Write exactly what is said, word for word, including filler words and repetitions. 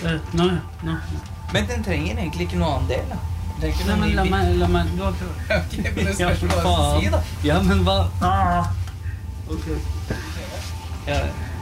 Uh, nå, nå. Men den trenger egentlig ikke noe annen del, da. Nei, men la meg, la meg du har Ok, men det ja, spørs hva du skal si, da. Ja, men hva ah. Ok. Ja,